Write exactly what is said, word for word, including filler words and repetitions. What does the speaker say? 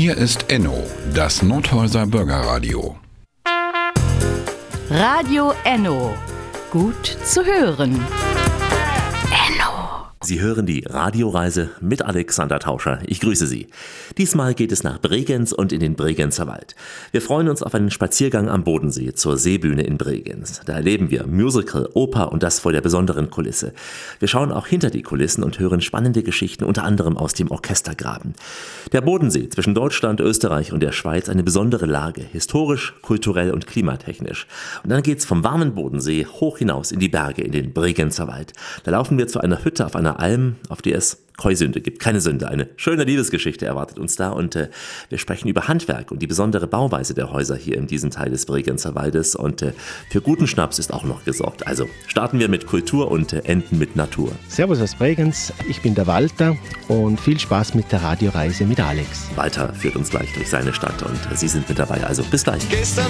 Hier ist Enno, das Nordhäuser Bürgerradio. Radio Enno. Gut zu hören. Sie hören die Radioreise mit Alexander Tauscher. Ich grüße Sie. Diesmal geht es nach Bregenz und in den Bregenzer Wald. Wir freuen uns auf einen Spaziergang am Bodensee zur Seebühne in Bregenz. Da erleben wir Musical, Oper und das vor der besonderen Kulisse. Wir schauen auch hinter die Kulissen und hören spannende Geschichten, unter anderem aus dem Orchestergraben. Der Bodensee zwischen Deutschland, Österreich und der Schweiz, eine besondere Lage, historisch, kulturell und klimatechnisch. Und dann geht's vom warmen Bodensee hoch hinaus in die Berge, in den Bregenzer Wald. Da laufen wir zu einer Hütte auf einer Alm, auf der es Keusünde gibt. Keine Sünde. Eine schöne Liebesgeschichte erwartet uns da und äh, wir sprechen über Handwerk und die besondere Bauweise der Häuser hier in diesem Teil des Bregenzer Waldes und äh, für guten Schnaps ist auch noch gesorgt. Also starten wir mit Kultur und äh, enden mit Natur. Servus aus Bregenz, ich bin der Walter und viel Spaß mit der Radioreise mit Alex. Walter führt uns gleich durch seine Stadt und äh, Sie sind mit dabei, also bis gleich. Gestern